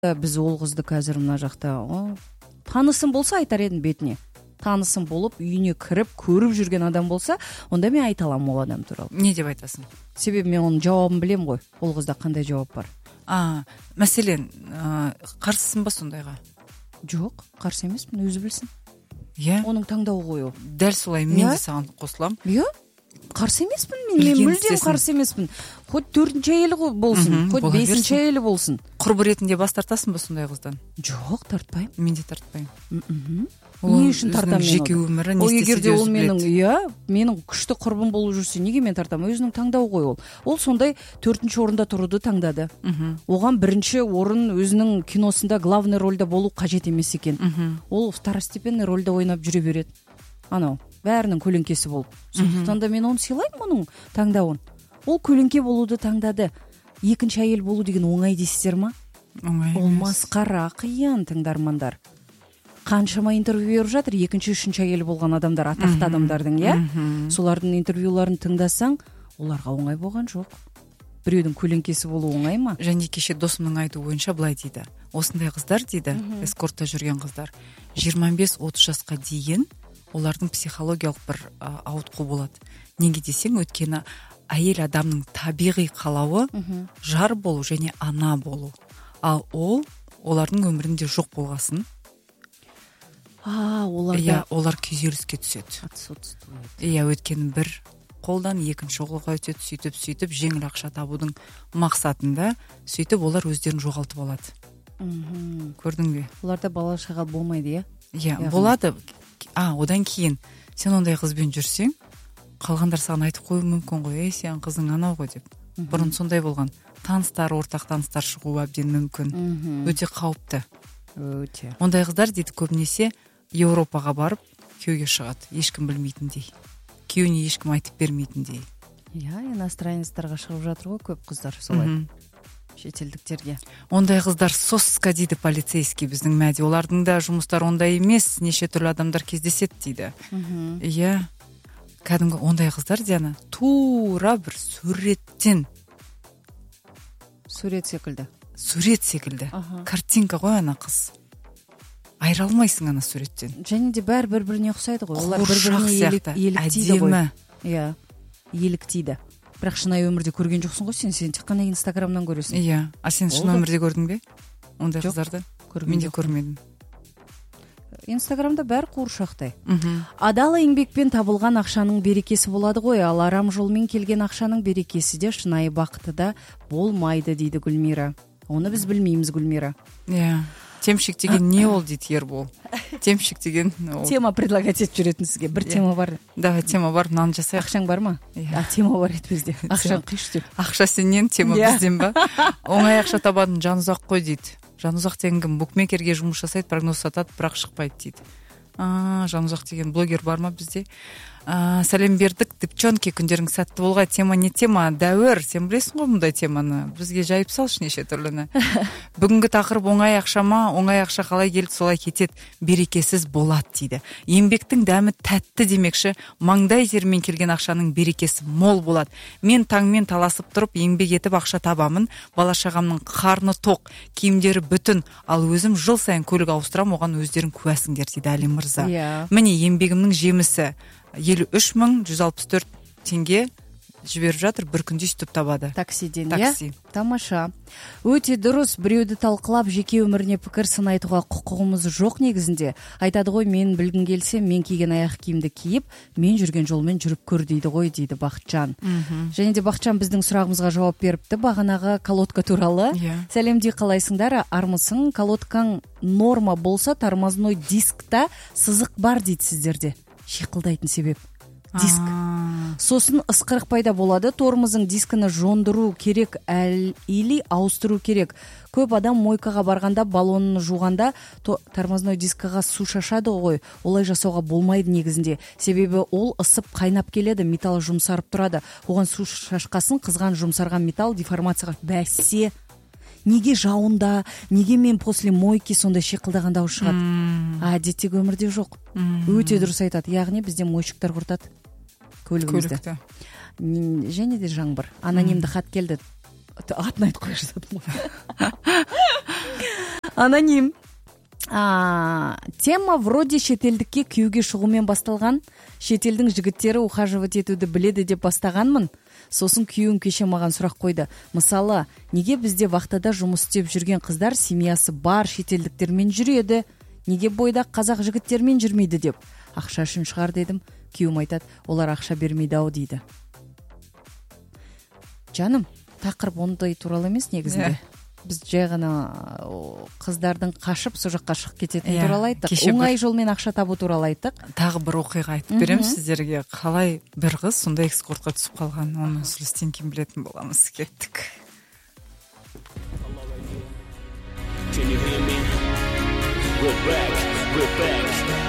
біз ол қызды қазір мына жақта танысым болса айтар едім бетіне. Танысым болып, үйіне кіріп, көріп жүрген адам болса, онда мен айта аламын ол адам туралы. Не деп айтасың? Себебі мен оның жауабын білем ғой. Ол қызда қандай жауап бар? Мәселен, қарсысың ба сондайға? Жоқ, қарсы емеспін, өзі білсін. Иә. Оның таңдауы ғой ол. Дәл солай мен де саған қосылам. Иә. Қарсы емеспін, мен мүлдем қарсы емеспін. Хоть 4-ші әйелі болсын, хоть 5-ші әйелі болсын. Құрбы ретінде бас тартасың ба сондай қыздан? Жоқ, тартпаймын. Мен де тартпаймын. Не үшін тартамын мен? Жеке өмірі не істесе де өзі біледі. Менің күшті құрбым болып жүрсе, неге мен тартамын? Өзінің таңдауы ғой ол. Ол сондай 4-ші орында тұруды таңдады. Оған 1-ші орын өзінің киносында главный рольда болу қажет емес екен. Ол второстепенный рольда ойнап жүре береді. Анау, бәрінің көлеңкесі болып. Сондықтан да мен оны сыйлаймын, оның таңдауын. Ол көлеңке болуды таңдады. 2-ші әйел болу деген оңай дейсіздер ма? Оңай. Ол масқара, қиын, тыңдармандар. Қаншама интервью беріп жатыр, 2-ші, 3-ші әйел болған адамдар, атақты адамдардың, иә? Солардың интервьюларын тыңдасаң, оларға оңай болған жоқ. Біреудің көлеңкесі болу оңай ма? Және кеше досымның айтуы бойынша былай дейді. Осындай қыздар дейді, эскортта жүрген қыздар, 25-30 жасқа дейін олардың психологиялық бір ауытқу болады. Неге десең, өйткені әйел адамның табиғи қалауы жар болу және ана болу. Ал олардың өмірінде жоқ болғасын. Олар күйзеліске түседі. Өйткені бір қолдан 2-ші қолға өтеді, сөйтіп жеңіл ақша табудың мақсатында, сөйтіп олар өздерін жоғалтып алады. Көрдің бе? Оларда бала шаға болмайды, иә? Болады. Одан кейін сен ондай қызбен жүрсең, қалғандар саған айтып қою мүмкін ғой, сен қызың анау ғой деп. Бұрын сондай болған. Ортақ таныстар шығуы әбден мүмкін. Өте қауіпті. Өте. Ондай қыздар дейді көбінесе Еуропаға барып күйеуге шығады, ешкім білмейтіндей. Күйеуіне ешкім айтып бермейтіндей. Иә, иностранецтарға шығып жатыр ғой көп қыздар солай. Шетелдіктерге. Ондай қыздар соска дейді полицейский біздің мәде. Олардың да жұмыстар ондай емес, неше түрлі адамдар кездеседі дейді. Иә. Кәдімгі ондай қыздар, Диана, тура бір суреттен. Сурет секілді. Картинка ғой ана қыз. Айыра алмайсың ана суреттен. Және де бәрі бір-біріне ұқсайды ғой. Олар бір-біріне еліктейді ғой. Иә, еліктейді. Бірақ шынайы өмірде көрген жоқсың ғой сен тек қана Инстаграмнан көресің. Иә, сен шын өмірде көрдің бе? Ондай қыздарды? Мен де көрмедім. Инстаграмда бәрі қуыршақтай. Адал еңбекпен табылған ақшаның берекесі болады ғой, ал арам жолмен келген ақшаның берекесі де шынайы бақытыда болмайды дейді Гүлмира. Оны біз білмейміз, Гүлмира. Иә. Темшік деген не ол дейді Ербол? Темшік деген... Тема предлагать етіп жүретін сізге. Бір тема бар. Да, тема бар, мынаны жасайық. Ақшаң бар ма? Тема бар еді бізде. Ақшаң қиш деп. Ақша сенен, тема бізден ба? Оңай ақша табатын жан ұзақ қой дейді. Жан ұзақ деген кім? Букмекерге жұмыс жасайды, прогноз сатады, бірақ шықпайды дейді. Жан ұзақ деген блогер бар ма бізде? Сәлем бердік, девчонки, күндерің сәтті болға. Тема не тема? Дәуір, сен білесің ғой мұндай теманы. Бізге жайып салшы неше түрліні. Бүгінгі тақырып оңай ақша ма? Оңай ақша қалай келді, солай кетеді, берекесіз болады дейді. Еңбектің дәмі тәтті демекші, маңдай термен келген ақшаның берекесі мол болады. Мен таңмен таласып тұрып, еңбек етіп ақша табамын. Бала шағамның қарны тоқ, киімдері бүтін, ал өзім жыл сайын көлік ауыстырам, оған өздерің куәсіңдер дейді Әли мырза. Міне еңбегімнің жемісі. 53.164 теңге жіберіп жатыр, бір күнде сөйтіп табады. Таксиден, иә? Тамаша. Өте дұрыс, біреуді талқылап, жеке өміріне пікір сын айтуға құқығымыз жоқ негізінде. Айтады ғой, мен білгін келсе, мен киген аяқ киімді киіп, мен жүрген жолмен жүріп көр дейді ғой, дейді Бақытжан. Және де Бақытжан біздің сұрағымызға жауап беріпті, бағанағы колодка туралы. Сәлемдей қалайсыңдар, армысың, колодкаң норма болса, тормозной дискта сызық бар дейді сіздерде. Шиқылдайтын себеп диск. Сосын ысқырық пайда болады. Тормозың дискіні жондыру керек или ауыстыру керек. Көп адам мойкаға барғанда, балонын жуғанда тормозной дискіға су шашады ғой. Олай жасауға болмайды негізінде. Себебі ол ысып қайнап келеді, металл жұмсарып тұрады. Оған су шашқасын, қызған жұмсарған металл деформацияға бәсе. Неге жауында, неге мен после мойки сондай шиқылдаған дауыс шығады? Әдеттегі өмірде жоқ. Өте дұрыс айтады. Яғни бізде мойшықтар құртады көлігімізді. Және де жаңбыр. Анонимді хат келді. Атын айтып қоя жаздадым ғой. Аноним. Тема вроде шет элдикке күйүүгө чыгуу менен басталган. Шет элдин жигиттери ухаживать этүүдү биледи деп бастаганмын. Сосын күйөөм кеше маған сұрақ қойды. Мысалы, неге бізде вахтада жұмыс істеп жүрген қыздар семьясы бар шетелдіктермен жүреді, неге бойдақ қазақ жігіттермен жүрмейді деп. Ақша үшін шығар дедім. Күйеуім айтады, олар ақша бермейді ау дейді. Жаным, тақырып ондай туралы емес негізінде. Біз жай ғана қыздардың қашып со жаққа шығып кететіні туралы айттық. Оңай жолмен ақша табу туралы айттық. Тағы бір оқиға айтып беремін сіздерге. Қалай бір қыз сондай эскортқа түсіп қалған, оны үзілістен кейін білетін боламыз. Кеттік. Can you hear me? We're back.